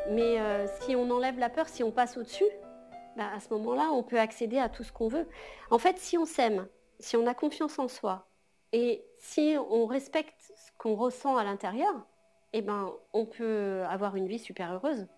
Mais si on enlève la peur, si on passe au-dessus, bah, à ce moment-là, on peut accéder à tout ce qu'on veut. En fait, si on s'aime, si on a confiance en soi et si on respecte ce qu'on ressent à l'intérieur, eh ben, on peut avoir une vie super heureuse.